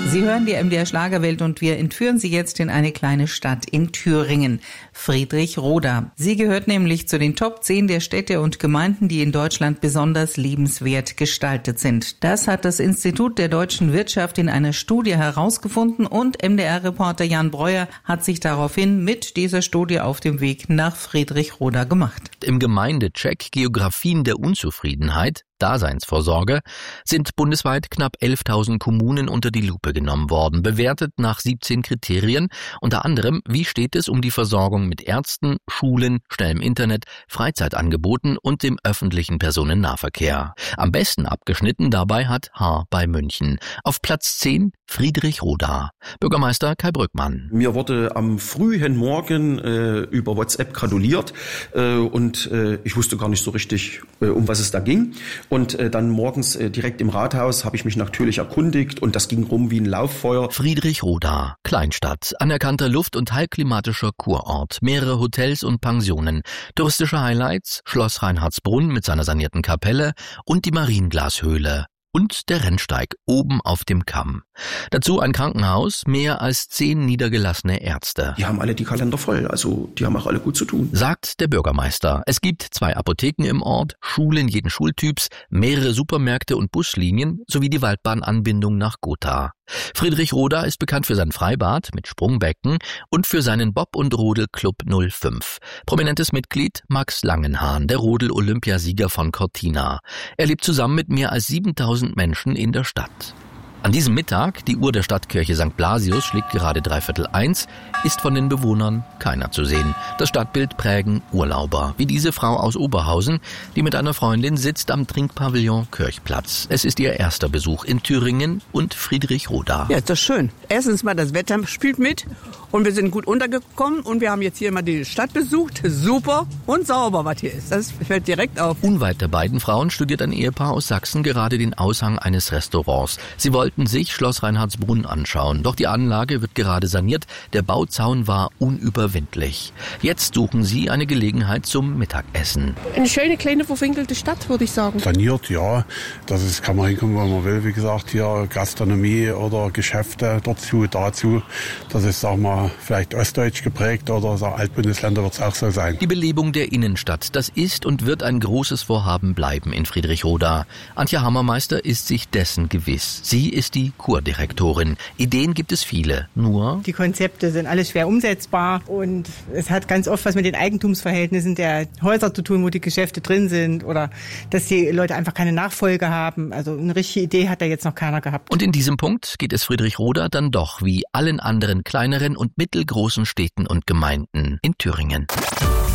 Sie hören die MDR Schlagerwelt und wir entführen Sie jetzt in eine kleine Stadt in Thüringen, Friedrichroda. Sie gehört nämlich zu den Top 10 der Städte und Gemeinden, die in Deutschland besonders lebenswert gestaltet sind. Das hat das Institut der deutschen Wirtschaft in einer Studie herausgefunden und MDR-Reporter Jan Breuer hat sich daraufhin mit dieser Studie auf dem Weg nach Friedrichroda gemacht. Im Gemeindecheck Geografien der Unzufriedenheit, Daseinsvorsorge, sind bundesweit knapp 11.000 Kommunen unter die Lupe genommen worden, bewertet nach 17 Kriterien, unter anderem, wie steht es um die Versorgung mit Ärzten, Schulen, schnellem Internet, Freizeitangeboten und dem öffentlichen Personennahverkehr. Am besten abgeschnitten dabei hat Haar bei München. Auf Platz 10 Friedrichroda. Bürgermeister Kai Brückmann. Mir wurde am frühen Morgen über WhatsApp gratuliert und ich wusste gar nicht so richtig, um was es da ging. Und dann morgens direkt im Rathaus habe ich mich natürlich erkundigt und das ging rum wie ein Lauffeuer. Friedrichroda, Kleinstadt, anerkannter Luft- und heilklimatischer Kurort, mehrere Hotels und Pensionen, touristische Highlights, Schloss Reinhardsbrunn mit seiner sanierten Kapelle und die Marienglashöhle. Und der Rennsteig oben auf dem Kamm. Dazu ein Krankenhaus, mehr als 10 niedergelassene Ärzte. Die haben alle die Kalender voll, also die haben auch alle gut zu tun. Sagt der Bürgermeister. Es gibt 2 Apotheken im Ort, Schulen jeden Schultyps, mehrere Supermärkte und Buslinien sowie die Waldbahnanbindung nach Gotha. Friedrichroda ist bekannt für sein Freibad mit Sprungbecken und für seinen Bob- und Rodel-Club 05. Prominentes Mitglied Max Langenhahn, der Rodel-Olympiasieger von Cortina. Er lebt zusammen mit mehr als 7.000 Menschen in der Stadt. An diesem Mittag, die Uhr der Stadtkirche St. Blasius schlägt gerade 1:15, ist von den Bewohnern keiner zu sehen. Das Stadtbild prägen Urlauber, wie diese Frau aus Oberhausen, die mit einer Freundin sitzt am Trinkpavillon Kirchplatz. Es ist ihr erster Besuch in Thüringen und Friedrichroda. Ja, ist das schön. Erstens mal, das Wetter spielt mit und wir sind gut untergekommen und wir haben jetzt hier mal die Stadt besucht. Super und sauber, was hier ist. Das fällt direkt auf. Unweit der beiden Frauen studiert ein Ehepaar aus Sachsen gerade den Aushang eines Restaurants. Sie wollten sich Schloss Reinhardsbrunn anschauen, doch die Anlage wird gerade saniert, der Bauzaun war unüberwindlich. Jetzt suchen sie eine Gelegenheit zum Mittagessen. Eine schöne, kleine, verwinkelte Stadt, würde ich sagen. Saniert, ja, kann man hinkommen, wo man will, wie gesagt, hier Gastronomie oder Geschäfte dazu, das ist, sagen wir, vielleicht ostdeutsch geprägt oder so Altbundesländer wird es auch so sein. Die Belebung der Innenstadt, das ist und wird ein großes Vorhaben bleiben in Friedrichroda. Antje Hammermeister ist sich dessen gewiss. Sie ist die Kurdirektorin. Ideen gibt es viele, nur die Konzepte sind alle schwer umsetzbar und es hat ganz oft was mit den Eigentumsverhältnissen der Häuser zu tun, wo die Geschäfte drin sind oder dass die Leute einfach keine Nachfolge haben. Also eine richtige Idee hat da jetzt noch keiner gehabt. Und in diesem Punkt geht es Friedrichroda dann doch wie allen anderen kleineren und mittelgroßen Städten und Gemeinden in Thüringen.